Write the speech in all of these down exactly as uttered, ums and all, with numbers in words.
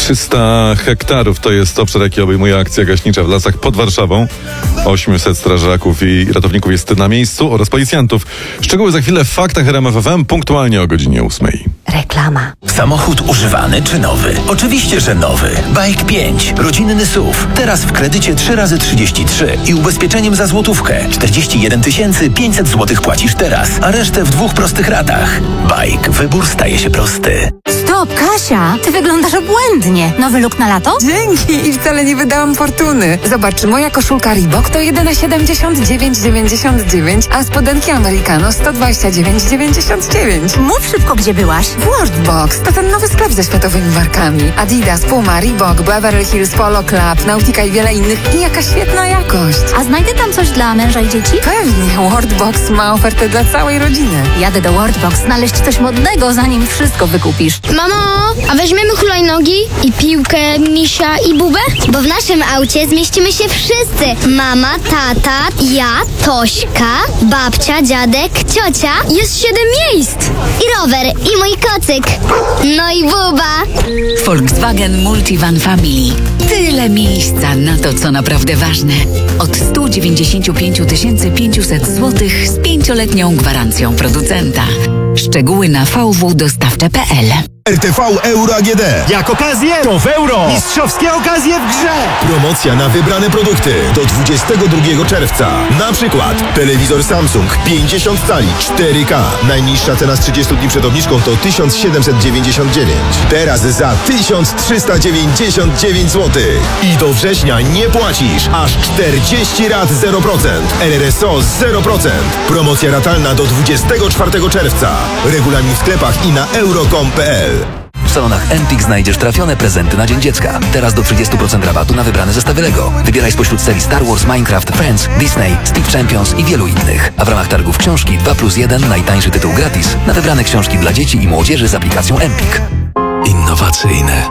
trzysta hektarów to jest obszar, jaki obejmuje akcja gaśnicza w lasach pod Warszawą. osiemset strażaków i ratowników jest na miejscu oraz policjantów. Szczegóły za chwilę w faktach R M F F M punktualnie o godzinie ósmej. Reklama. Samochód używany czy nowy? Oczywiście, że nowy. Bajk pięć. Rodzinny S U V. Teraz w kredycie trzy razy trzydzieści trzy i ubezpieczeniem za złotówkę. czterdzieści jeden tysięcy pięćset złotych płacisz teraz, a resztę w dwóch prostych ratach. Bajk. Wybór staje się prosty. Stop, Kasia! Ty wyglądasz obłędnie. Nowy look na lato? Dzięki i wcale nie wydałam fortuny. Zobacz, moja koszulka Reebok to jedyne siedemdziesiąt dziewięć dziewięćdziesiąt dziewięć, a spodenki Americano sto dwadzieścia dziewięć dziewięćdziesiąt dziewięć. Mów szybko, gdzie byłaś. Worldbox to ten nowy sklep ze światowymi markami. Adidas, Puma, Reebok, Beverly Hills, Polo Club, Nautica i wiele innych. I jaka świetna jakość. A znajdę tam coś dla męża i dzieci? Pewnie, Worldbox ma ofertę dla całej rodziny. Jadę do Worldbox znaleźć coś modnego, zanim wszystko wykupisz. Mamo, a weźmiemy hulajnogi i piłkę, misia i bubę? Bo w naszym aucie zmieścimy się wszyscy. Mama, tata, ja, Tośka, babcia, dziadek, ciocia. Jest siedem miejsc. I rower, i mój kocyk. No i buba. Volkswagen Multivan Family. Tyle miejsca na to, co naprawdę ważne. Od sto dziewięćdziesiąt pięć tysięcy pięćset złotych z pięcioletnią gwarancją producenta. Szczegóły na v w dostawcze kropka p l. R T V Euro A G D. Jak okazję, to w euro. Mistrzowskie okazje w grze. Promocja na wybrane produkty do dwudziestego drugiego czerwca. Na przykład telewizor Samsung pięćdziesiąt cali cztery K. Najniższa cena z trzydziestu dni przed obniżką to tysiąc siedemset dziewięćdziesiąt dziewięć. Teraz za tysiąc trzysta dziewięćdziesiąt dziewięć złotych. I do września nie płacisz. Aż czterdzieści rat zero procent. L R S O zero procent. Promocja ratalna do dwudziestego czwartego czerwca. Regulamin w sklepach i na euro kropka com kropka p l. W salonach Empik znajdziesz trafione prezenty na Dzień Dziecka. Teraz do trzydziestu procent rabatu na wybrane zestawy Lego. Wybieraj spośród serii Star Wars, Minecraft, Friends, Disney, Steve Champions i wielu innych. A w ramach targów książki dwa plus jeden najtańszy tytuł gratis na wybrane książki dla dzieci i młodzieży z aplikacją Empik. Innowacyjne,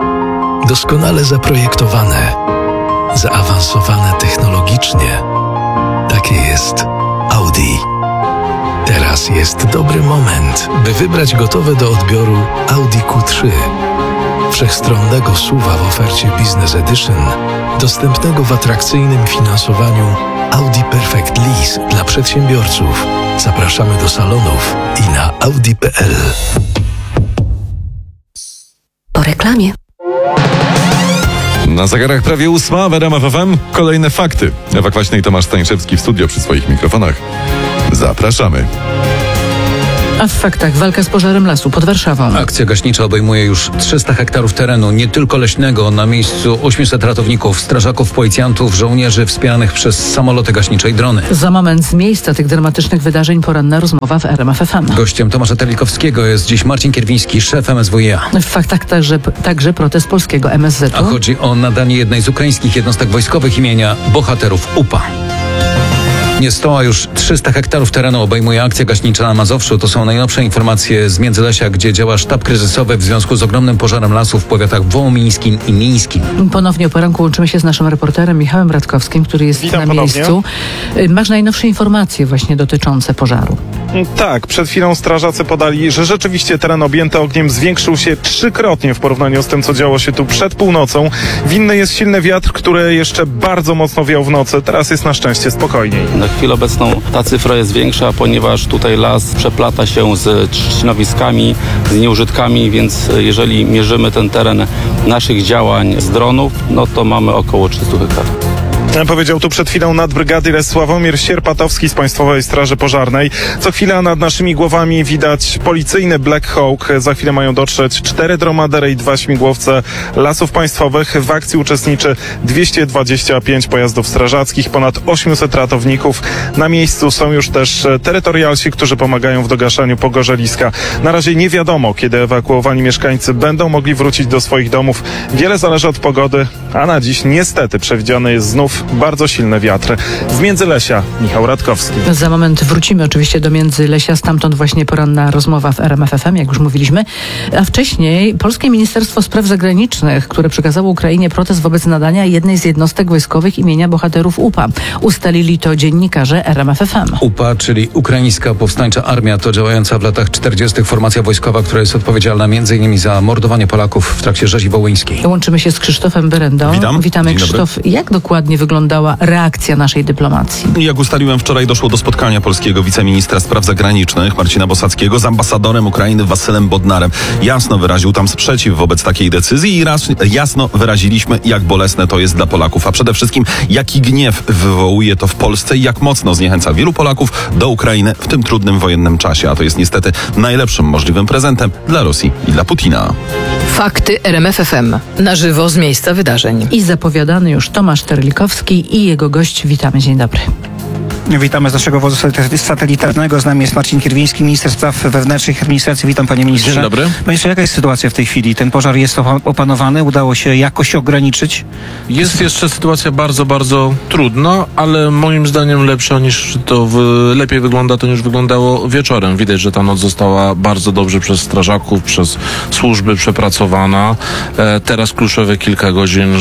doskonale zaprojektowane, zaawansowane technologicznie. Takie jest Audi. Teraz jest dobry moment, by wybrać gotowe do odbioru Audi Q trzy. Wszechstronnego S U V-a w ofercie Business Edition, dostępnego w atrakcyjnym finansowaniu Audi Perfect Lease dla przedsiębiorców. Zapraszamy do salonów i na audi kropka p l. Po reklamie. Na zegarach prawie ósma w R M F F M. Kolejne fakty. Ewa Kwaśny i Tomasz Stańszewski w studio przy swoich mikrofonach. Zapraszamy. A w faktach walka z pożarem lasu pod Warszawą. Akcja gaśnicza obejmuje już trzysta hektarów terenu, nie tylko leśnego. Na miejscu osiemset ratowników, strażaków, policjantów, żołnierzy wspieranych przez samoloty gaśnicze i drony. Za moment z miejsca tych dramatycznych wydarzeń poranna rozmowa w R M F F M. Gościem Tomasza Terlikowskiego jest dziś Marcin Kierwiński, szef M S W iA. W faktach także, także protest polskiego M S Z-u. A chodzi o nadanie jednej z ukraińskich jednostek wojskowych imienia bohaterów U P A. Nie stoła już trzysta hektarów terenu obejmuje akcja gaśnicza na Mazowszu. To są najnowsze informacje z Międzylesia, gdzie działa sztab kryzysowy w związku z ogromnym pożarem lasu w powiatach wołomińskim i mińskim. Ponownie o poranku łączymy się z naszym reporterem Michałem Radkowskim, który jest Witam na ponownie. miejscu. Masz najnowsze informacje właśnie dotyczące pożaru. Tak, przed chwilą strażacy podali, że rzeczywiście teren objęty ogniem zwiększył się trzykrotnie w porównaniu z tym, co działo się tu przed północą. Winny jest silny wiatr, który jeszcze bardzo mocno wiał w nocy. Teraz jest na szczęście spokojniej. Na chwilę obecną ta cyfra jest większa, ponieważ tutaj las przeplata się z trzcinowiskami, z nieużytkami, więc jeżeli mierzymy ten teren naszych działań z dronów, no to mamy około trzysta hektarów. Powiedział tu przed chwilą nadbrygadyr Sławomir Sierpatowski z Państwowej Straży Pożarnej. Co chwila nad naszymi głowami widać policyjny Black Hawk. Za chwilę mają dotrzeć cztery dromadery i dwa śmigłowce Lasów Państwowych. W akcji uczestniczy dwieście dwadzieścia pięć pojazdów strażackich, ponad osiemset ratowników. Na miejscu są już też terytorialsi, którzy pomagają w dogaszaniu pogorzeliska. Na razie nie wiadomo, kiedy ewakuowani mieszkańcy będą mogli wrócić do swoich domów. Wiele zależy od pogody, a na dziś niestety przewidziany jest znów bardzo silny wiatr. Z Międzylesia Michał Radkowski. Za moment wrócimy oczywiście do Międzylesia, stamtąd właśnie poranna rozmowa w R M F F M, jak już mówiliśmy. A wcześniej Polskie Ministerstwo Spraw Zagranicznych, które przekazało Ukrainie protest wobec nadania jednej z jednostek wojskowych imienia bohaterów U P A. Ustalili to dziennikarze R M F F M. U P A, czyli Ukraińska Powstańcza Armia, to działająca w latach czterdziestych formacja wojskowa, która jest odpowiedzialna między innymi za mordowanie Polaków w trakcie rzezi wołyńskiej. Łączymy się z Krzysztofem Berendą. Witam. Witamy, Dzień dobry. Krzysztof. Jak dokładnie wyglądała reakcja naszej dyplomacji? Jak ustaliłem wczoraj, doszło do spotkania polskiego wiceministra spraw zagranicznych Marcina Bosackiego z ambasadorem Ukrainy Wasylem Bodnarem. Jasno wyraził tam sprzeciw wobec takiej decyzji i raz, jasno wyraziliśmy, jak bolesne to jest dla Polaków, a przede wszystkim jaki gniew wywołuje to w Polsce i jak mocno zniechęca wielu Polaków do Ukrainy w tym trudnym wojennym czasie, a to jest niestety najlepszym możliwym prezentem dla Rosji i dla Putina. Fakty R M F F M. Na żywo z miejsca wydarzeń. I zapowiadany już Tomasz Terlikowski i jego gość. Witamy, dzień dobry. Witamy z naszego wozu satelitarnego. Z nami jest Marcin Kierwiński, minister spraw wewnętrznych i administracji. Witam, panie ministrze. Dzień dobry. Panie ministrze, jaka jest sytuacja w tej chwili? Ten pożar jest opanowany? Udało się jakoś ograniczyć? Jest jeszcze sytuacja bardzo, bardzo trudna, ale moim zdaniem lepsza niż to, w, lepiej wygląda to niż wyglądało wieczorem. Widać, że ta noc została bardzo dobrze przez strażaków, przez służby przepracowana. E, teraz kluczowe kilka godzin,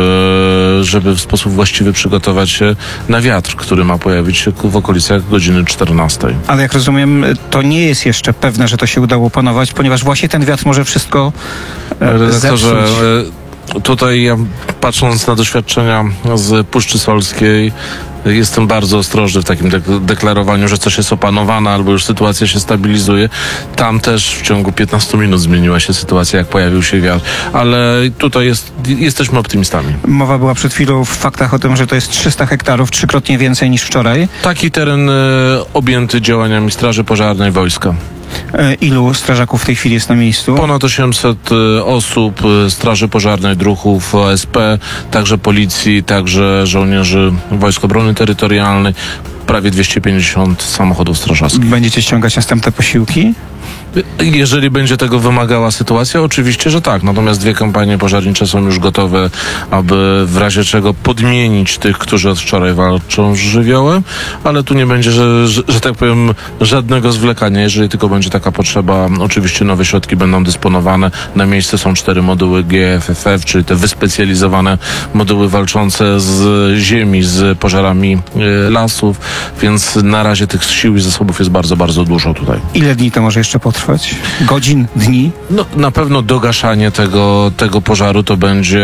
żeby, żeby w sposób właściwy przygotować się na wiatr, który ma pojawić się w okolicach godziny czternastej. Ale jak rozumiem, to nie jest jeszcze pewne, że to się udało opanować, ponieważ właśnie ten wiatr może wszystko e, Redaktorze, zepsuć. e, tutaj ja, patrząc na doświadczenia z Puszczy Solskiej, jestem bardzo ostrożny w takim dek- deklarowaniu, że coś jest opanowane albo już sytuacja się stabilizuje. Tam też w ciągu piętnastu minut zmieniła się sytuacja, jak pojawił się wiatr. Ale tutaj jest, jesteśmy optymistami. Mowa była przed chwilą w faktach o tym, że to jest trzysta hektarów, trzykrotnie więcej niż wczoraj. Taki teren e, objęty działaniami Straży Pożarnej, wojska. E, ilu strażaków w tej chwili jest na miejscu? Ponad osiemset e, osób, e, Straży Pożarnej, druhów, O S P, także policji, także żołnierzy Wojsk Obrony Terytorialnej, prawie dwieście pięćdziesiąt samochodów strażackich. Będziecie ściągać następne posiłki? Jeżeli będzie tego wymagała sytuacja, oczywiście, że tak. Natomiast dwie kampanie pożarnicze są już gotowe, aby w razie czego podmienić tych, którzy od wczoraj walczą z żywiołem, ale tu nie będzie, że, że, że tak powiem, żadnego zwlekania. Jeżeli tylko będzie taka potrzeba, oczywiście nowe środki będą dysponowane. Na miejsce są cztery moduły G F F F, czyli te wyspecjalizowane moduły walczące z ziemi, z pożarami y, lasów, więc na razie tych sił i zasobów jest bardzo, bardzo dużo tutaj. Ile dni to może jeszcze potrwać? Godzin, dni? No, na pewno dogaszanie tego, tego pożaru to będzie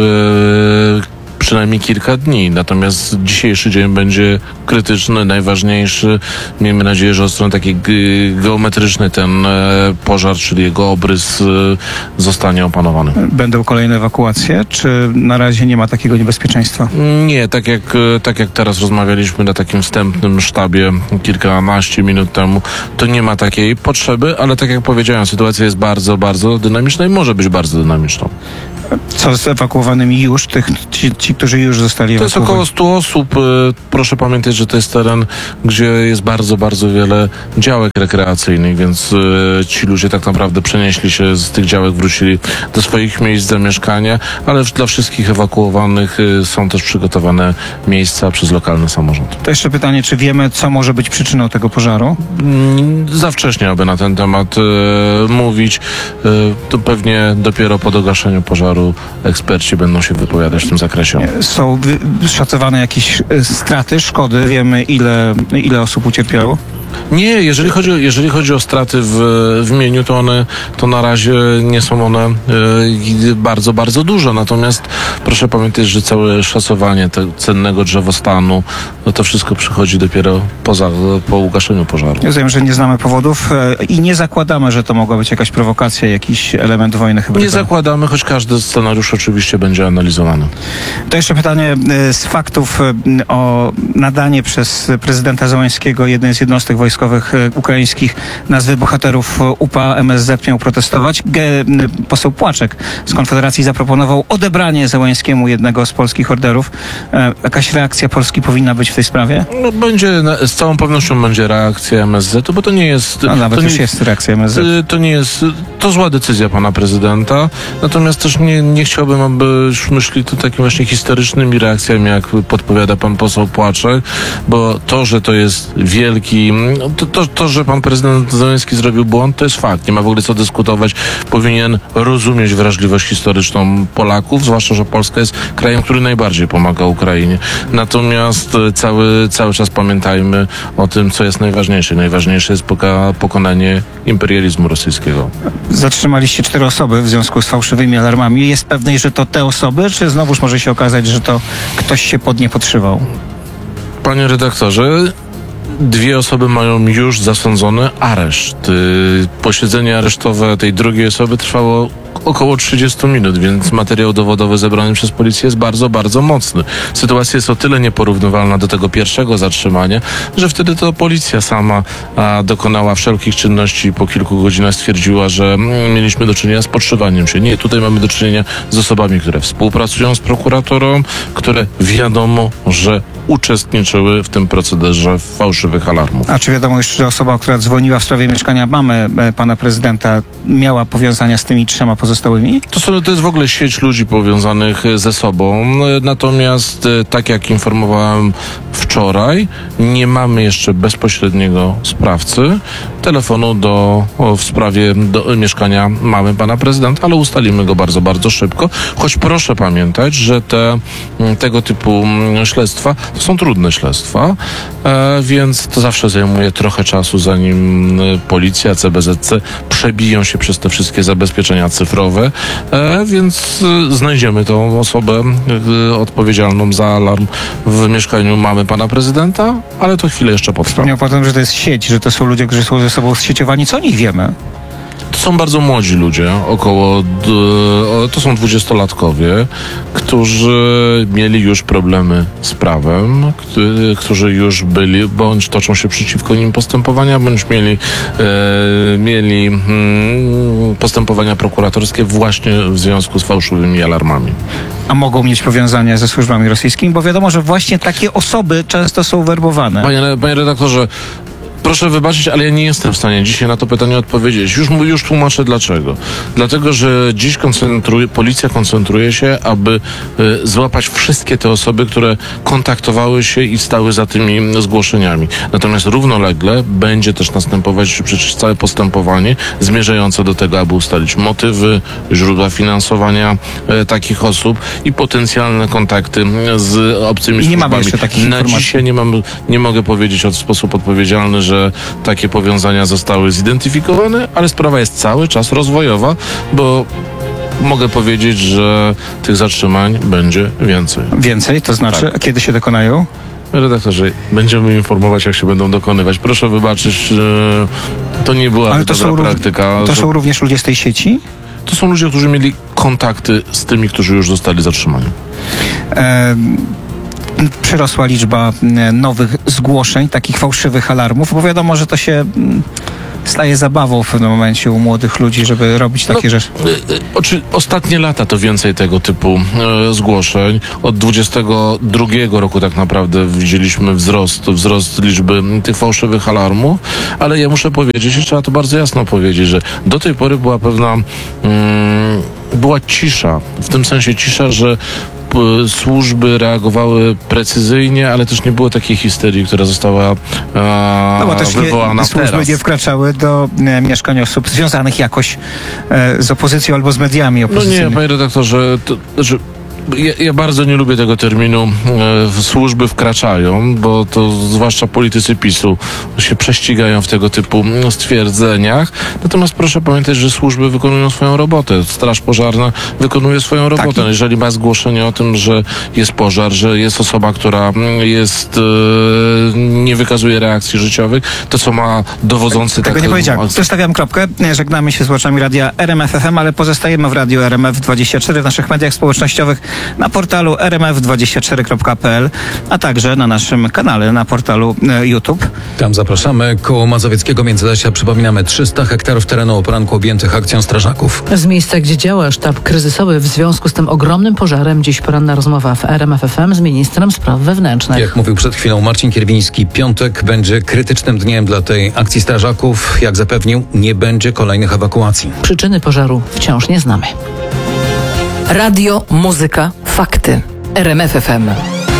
yy, przynajmniej kilka dni. Natomiast dzisiejszy dzień będzie krytyczny, najważniejszy. Miejmy nadzieję, że od strony takiej ge- geometrycznej ten e, pożar, czyli jego obrys e, zostanie opanowany. Będą kolejne ewakuacje, czy na razie nie ma takiego niebezpieczeństwa? Nie, tak jak, e, tak jak teraz rozmawialiśmy na takim wstępnym sztabie kilkanaście minut temu, to nie ma takiej potrzeby, ale tak jak powiedziałem, sytuacja jest bardzo, bardzo dynamiczna i może być bardzo dynamiczna. Co z ewakuowanymi już, tych, ci, ci którzy już zostali To jest ewakuowani? około stu osób. E, Proszę pamiętać, że to jest teren, gdzie jest bardzo, bardzo wiele działek rekreacyjnych, więc e, ci ludzie tak naprawdę przenieśli się z tych działek, wrócili do swoich miejsc zamieszkania, ale dla wszystkich ewakuowanych e, są też przygotowane miejsca przez lokalny samorząd. To jeszcze pytanie, czy wiemy, co może być przyczyną tego pożaru? Mm, Za wcześnie, aby na ten temat e, mówić. E, to pewnie dopiero po dogaszeniu pożaru eksperci będą się wypowiadać w tym zakresie. Są wy- szacowane jakieś e, straty, szkody? Wiemy, ile, ile osób ucierpiało? Nie, jeżeli chodzi, o- jeżeli chodzi o straty w, w mieniu, to one, to na razie nie są one e, bardzo, bardzo duże. Natomiast proszę pamiętać, że całe szacowanie tego cennego drzewostanu, no to wszystko przychodzi dopiero poza, po ugaszeniu pożaru. Rozumiem, że nie znamy powodów e, i nie zakładamy, że to mogła być jakaś prowokacja, jakiś element wojny hybrydowej. Nie zakładamy, choć każdy scenariusz oczywiście będzie analizowany. To jeszcze pytanie e, z faktów e, o nadanie przez prezydenta Zełenskiego jednej z jednostek tych wojskowych e, ukraińskich, nazwy bohaterów U P A, M S Z miał protestować. Ge, poseł Płaczek z Konfederacji zaproponował odebranie Zełańskiemu jednego z polskich orderów. E, jakaś reakcja Polski powinna być w tej sprawie? No będzie, z całą pewnością będzie reakcja M S Z, bo to nie jest... No nawet to już nie, jest reakcja M S Z. To nie jest... To zła decyzja pana prezydenta, natomiast też nie, nie chciałbym, abyśmy szli tu takimi właśnie historycznymi reakcjami, jak podpowiada pan poseł Płaczek, bo to, że to jest wielki... To, to, to, że pan prezydent Zełenski zrobił błąd, to jest fakt. Nie ma w ogóle co dyskutować. Powinien rozumieć wrażliwość historyczną Polaków, zwłaszcza, że Polska jest krajem, który najbardziej pomaga Ukrainie. Natomiast cały, cały czas pamiętajmy o tym, co jest najważniejsze. Najważniejsze jest poka- pokonanie imperializmu rosyjskiego. Zatrzymaliście cztery osoby w związku z fałszywymi alarmami. Jest pewność, że to te osoby, czy znowuż może się okazać, że to ktoś się pod nie podszywał? Panie redaktorze, dwie osoby mają już zasądzony areszt. Posiedzenie aresztowe tej drugiej osoby trwało około trzydzieści minut, więc materiał dowodowy zebrany przez policję jest bardzo, bardzo mocny. Sytuacja jest o tyle nieporównywalna do tego pierwszego zatrzymania, że wtedy to policja sama a, dokonała wszelkich czynności i po kilku godzinach stwierdziła, że mm, mieliśmy do czynienia z podszywaniem się. Nie, tutaj mamy do czynienia z osobami, które współpracują z prokuratorą, które wiadomo, że uczestniczyły w tym procederze fałszywych alarmów. A czy wiadomo już, że osoba, która dzwoniła w sprawie mieszkania mamy e, pana prezydenta, miała powiązania z tymi trzema pozostałymi? To, są, to jest w ogóle sieć ludzi powiązanych ze sobą. Natomiast, tak jak informowałem wczoraj, nie mamy jeszcze bezpośredniego sprawcy telefonu do, o, w sprawie do, mieszkania mamy pana prezydenta, ale ustalimy go bardzo, bardzo szybko. Choć proszę pamiętać, że te, tego typu śledztwa to są trudne śledztwa, e, więc to zawsze zajmuje trochę czasu, zanim policja, C B Z C przebiją się przez te wszystkie zabezpieczenia cyfrowe, e, więc e, znajdziemy tą osobę e, odpowiedzialną za alarm w mieszkaniu mamy pana prezydenta, ale to chwilę jeszcze potrwa. Wspomniał pan, że to jest sieć, że to są ludzie, którzy są ze sobą zsieciowani. Co o nich wiemy? To są bardzo młodzi ludzie, około, to są dwudziestolatkowie, którzy mieli już problemy z prawem, którzy już byli, bądź toczą się przeciwko nim postępowania, bądź mieli, e, mieli hmm, postępowania prokuratorskie właśnie w związku z fałszywymi alarmami. A mogą mieć powiązania ze służbami rosyjskimi, bo wiadomo, że właśnie takie osoby często są werbowane. Panie, panie redaktorze, proszę wybaczyć, ale ja nie jestem w stanie dzisiaj na to pytanie odpowiedzieć. Już, już tłumaczę dlaczego. Dlatego, że dziś koncentruje, policja koncentruje się, aby y, złapać wszystkie te osoby, które kontaktowały się i stały za tymi zgłoszeniami. Natomiast równolegle będzie też następować przecież całe postępowanie zmierzające do tego, aby ustalić motywy, źródła finansowania y, takich osób i potencjalne kontakty z obcymi I nie służbami. mamy jeszcze takich Na informacji. dzisiaj nie, mam, nie mogę powiedzieć w sposób odpowiedzialny, że takie powiązania zostały zidentyfikowane, ale sprawa jest cały czas rozwojowa, bo mogę powiedzieć, że tych zatrzymań będzie więcej. Więcej? To znaczy, Tak. a kiedy się dokonają? Redaktorze, będziemy informować, jak się będą dokonywać. Proszę wybaczyć, że to nie była Ale to dobra są, praktyka. to są również ludzie z tej sieci? To są ludzie, którzy mieli kontakty z tymi, którzy już zostali zatrzymani. E, przyrosła liczba e, nowych zgłoszeń, takich fałszywych alarmów, bo wiadomo, że to się mm, staje zabawą w pewnym momencie u młodych ludzi, żeby robić takie no, rzeczy. Y, y, oczy, ostatnie lata to więcej tego typu y, zgłoszeń. Od dwudziestego drugiego roku tak naprawdę widzieliśmy wzrost, wzrost liczby tych fałszywych alarmów, ale ja muszę powiedzieć, i trzeba to bardzo jasno powiedzieć, że do tej pory była pewna mm, była cisza, w tym sensie cisza, że służby reagowały precyzyjnie, ale też nie było takiej histerii, która została e, No bo też wywołana nie, służby teraz. nie wkraczały do e, mieszkań osób związanych jakoś e, z opozycją albo z mediami No opozycyjnymi. nie, panie redaktorze, to, że Ja, ja bardzo nie lubię tego terminu e, służby wkraczają, bo to zwłaszcza politycy PiSu się prześcigają w tego typu stwierdzeniach. Natomiast proszę pamiętać, że służby wykonują swoją robotę. Straż Pożarna wykonuje swoją robotę. Tak. Jeżeli ma zgłoszenie o tym, że jest pożar, że jest osoba, która jest e, nie wykazuje reakcji życiowych, to co ma dowodzący... Tego tak, nie powiedziałem. Zostawiam kropkę. Żegnamy się z słuchaczami radia R M F F M, ale pozostajemy w radiu R M F dwadzieścia cztery w naszych mediach społecznościowych. na portalu r m f dwadzieścia cztery kropka p l, a także na naszym kanale na portalu e, YouTube. Tam zapraszamy. Koło Mazowieckiego Międzylesia, przypominamy, trzysta hektarów terenu o poranku objętych akcją strażaków. Z miejsca, gdzie działa sztab kryzysowy w związku z tym ogromnym pożarem, dziś poranna rozmowa w R M F F M z ministrem spraw wewnętrznych. Jak mówił przed chwilą Marcin Kierwiński, piątek będzie krytycznym dniem dla tej akcji strażaków. Jak zapewnił, nie będzie kolejnych ewakuacji. Przyczyny pożaru wciąż nie znamy. Radio, muzyka, fakty. R M F F M.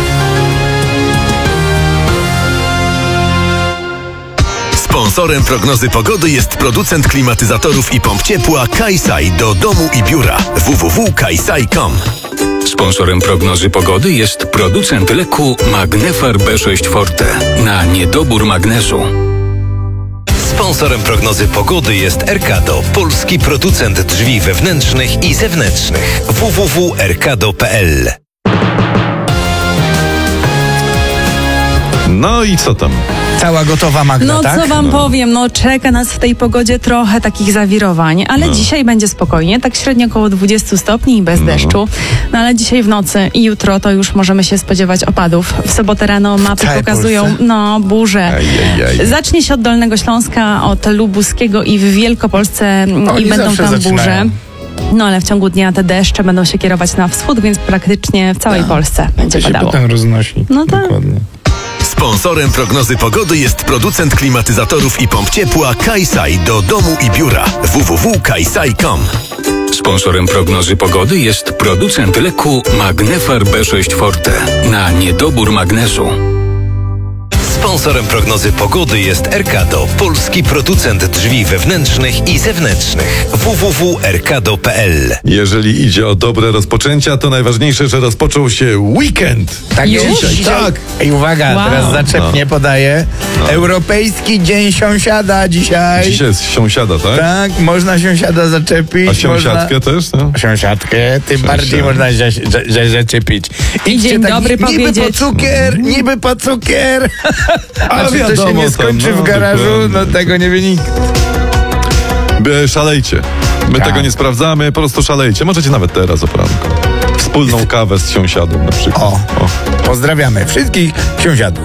Sponsorem prognozy pogody jest producent klimatyzatorów i pomp ciepła Kajsaj do domu i biura w w w kropka kajsaj kropka com. Sponsorem prognozy pogody jest producent leku Magnefar B sześć Forte na niedobór magnezu. Sponsorem prognozy pogody jest Erkado, polski producent drzwi wewnętrznych i zewnętrznych. w w w kropka erkado kropka p l. No i co tam? Cała gotowa Magda, No tak? co wam No. powiem, no czeka nas w tej pogodzie trochę takich zawirowań, ale No. dzisiaj będzie spokojnie, tak średnio około dwudziestu stopni i bez No. deszczu. No ale dzisiaj w nocy i jutro to już możemy się spodziewać opadów. W sobotę rano mapy całej pokazują, Polsce? no, burze. Ajajaj. Zacznie się od Dolnego Śląska, od Lubuskiego i w Wielkopolsce mm, Oni i będą zawsze tam burze. zaczynają. No ale w ciągu dnia te deszcze będą się kierować na wschód, więc praktycznie w całej Polsce będzie To się padało. potem roznosi. No tak. Dokładnie. Sponsorem prognozy pogody jest producent klimatyzatorów i pomp ciepła Kajsaj do domu i biura w w w kropka kajsaj kropka com. Sponsorem prognozy pogody jest producent leku Magnefar B sześć Forte na niedobór magnezu. Sponsorem prognozy pogody jest Erkado, polski producent drzwi wewnętrznych i zewnętrznych. w w w kropka erkado kropka p l. Jeżeli idzie o dobre rozpoczęcia, to najważniejsze, że rozpoczął się weekend. Tak Już? jest. Dzisiaj, tak. I uwaga, Wow. teraz zaczepnie No. podaję. No. Europejski Dzień Sąsiada dzisiaj. Dzisiaj jest sąsiada, tak? Tak, można sąsiada zaczepić. A sąsiadkę można... też? No? Sąsiadkę, tym Sąsiad. bardziej można za, za, za, zaczepić. I dzień tak, dobry niby powiedzieć. po cukier, niby po cukier. A A czy to się wiadomo nie tam, skończy no, w garażu, dokładnie. no tego nie wie nikt. By szalejcie. My Tak. tego nie sprawdzamy, po prostu szalejcie. Możecie nawet teraz o poranku. Wspólną kawę z sąsiadem na przykład. O, pozdrawiamy wszystkich sąsiadów.